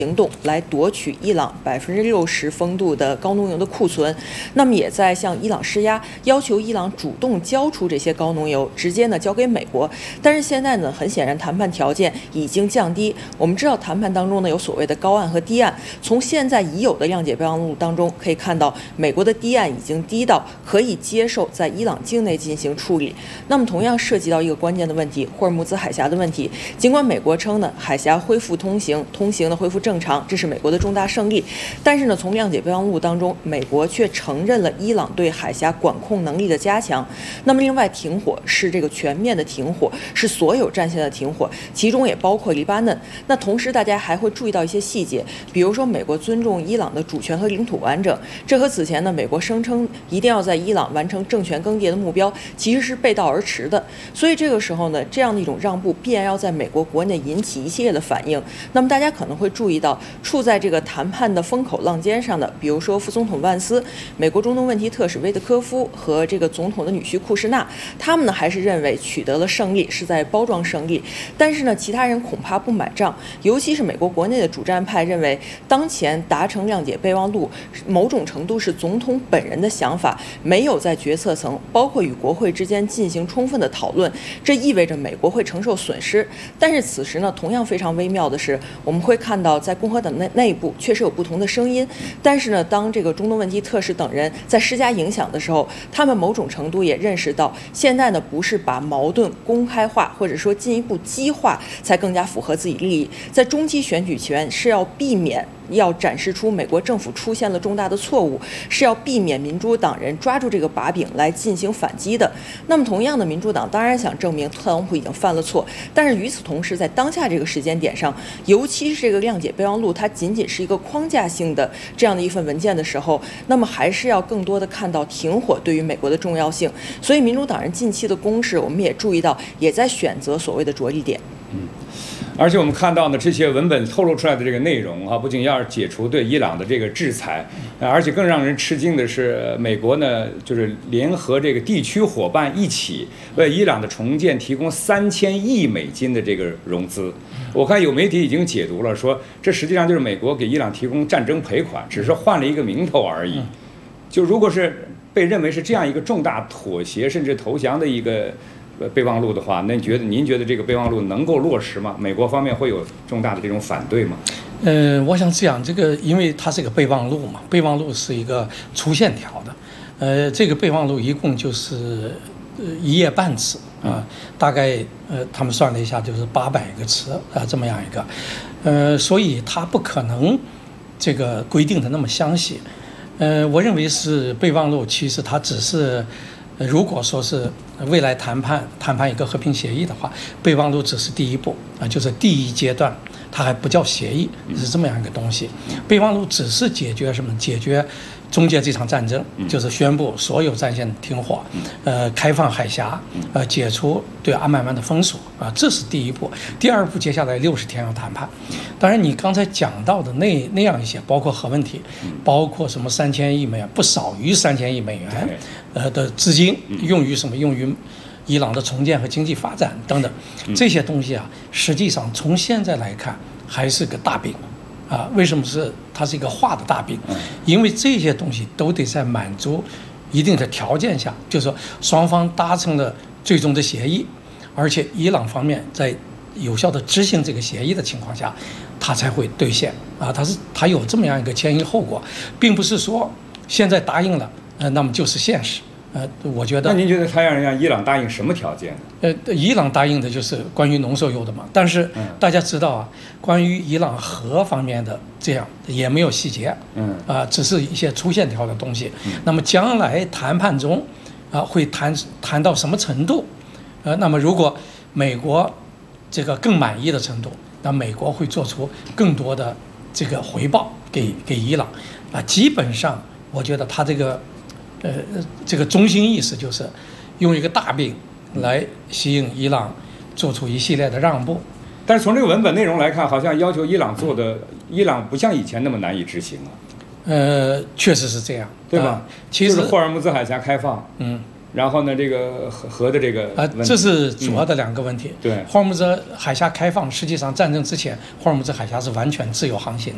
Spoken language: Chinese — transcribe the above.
行动来夺取伊朗60%风度的高浓油的库存，那么也在向伊朗施压，要求伊朗主动交出这些高浓油，直接交给美国。但是现在很显然谈判条件已经降低。我们知道谈判当中有所谓的高岸和低岸，从现在已有的谅解备忘录当中可以看到，美国的低岸已经低到可以接受在伊朗境内进行处理。那么同样涉及到一个关键的问题，霍尔木兹海峡的问题。尽管美国称海峡恢复通行的恢复正常，这是美国的重大胜利，但是从谅解备忘录当中，美国却承认了伊朗对海峡管控能力的加强。那么另外停火是这个全面的停火，是所有战线的停火，其中也包括黎巴嫩。那同时大家还会注意到一些细节，比如说美国尊重伊朗的主权和领土完整，这和此前美国声称一定要在伊朗完成政权更迭的目标其实是背道而驰的。所以这个时候这样的一种让步必然要在美国国内引起一系列的反应。那么大家可能会注意到，处在这个谈判的风口浪尖上的，比如说副总统万斯、美国中东问题特使威特科夫和这个总统的女婿库什纳，他们还是认为取得了胜利，是在包装胜利。但是其他人恐怕不买账，尤其是美国国内的主战派认为，当前达成谅解备忘录，某种程度是总统本人的想法，没有在决策层，包括与国会之间进行充分的讨论，这意味着美国会承受损失。但是此时同样非常微妙的是，我们会看到在共和党内部确实有不同的声音，但是当这个中东问题特使等人在施加影响的时候，他们某种程度也认识到，现在不是把矛盾公开化或者说进一步激化才更加符合自己利益，在中期选举前是要避免要展示出美国政府出现了重大的错误，是要避免民主党人抓住这个把柄来进行反击的。那么同样的，民主党当然想证明特朗普已经犯了错，但是与此同时，在当下这个时间点上，尤其是这个谅解备忘录它仅仅是一个框架性的这样的一份文件的时候，那么还是要更多的看到停火对于美国的重要性。所以民主党人近期的攻势，我们也注意到，也在选择所谓的着力点。 而且我们看到这些文本透露出来的这个内容不仅要解除对伊朗的这个制裁，而且更让人吃惊的是，美国就是联合这个地区伙伴一起为伊朗的重建提供3000亿美金的这个融资。我看有媒体已经解读了，说这实际上就是美国给伊朗提供战争赔款，只是换了一个名头而已。就如果是被认为是这样一个重大妥协甚至投降的一个备忘录的话，那您觉得这个备忘录能够落实吗？美国方面会有重大的这种反对吗？ 我想讲这个，因为它是一个备忘录嘛，备忘录是一个粗线条的，这个备忘录一共就是1页半纸啊，大概他们算了一下就是800个词啊，这么样一个，所以它不可能这个规定的那么详细，我认为是备忘录，其实它只是。如果说是未来谈判一个和平协议的话，备忘录只是第一步啊，就是第一阶段，它还不叫协议，是这么样一个东西。备忘录只是解决什么？解决终结这场战争，就是宣布所有战线停火，开放海峡，解除对阿曼湾的封锁啊，这是第一步。第二步，接下来60天要谈判。当然，你刚才讲到的那样一些，包括核问题，包括什么3000亿美元，不少于3000亿美元。的资金用于什么？用于伊朗的重建和经济发展等等，这些东西啊，实际上从现在来看还是个大饼，啊，为什么它是一个画的大饼？因为这些东西都得在满足一定的条件下，就是说双方达成了最终的协议，而且伊朗方面在有效的执行这个协议的情况下，它才会兑现啊，它有这么样一个前因后果，并不是说现在答应了。那么就是现实，我觉得。 那您觉得他让伊朗答应什么条件？ 伊朗答应的就是关于农售油的嘛。但是大家知道啊，关于伊朗核方面的这样也没有细节，只是一些粗线条的东西。那么将来谈判中，会谈到什么程度？那么如果美国这个更满意的程度，那美国会做出更多的这个回报给伊朗啊。基本上，我觉得他这个中心意思就是用一个大饼来吸引伊朗做出一系列的让步， 但是从这个文本内容来看，好像要求伊朗做的，伊朗不像以前那么难以执行了。 确实是这样， 对吧？ 其实就是霍尔木兹海峡开放，然后呢，这个核的这个这是主要的2个问题。 对， 霍尔木兹海峡开放，实际上战争之前，霍尔木兹海峡是完全自由航行的。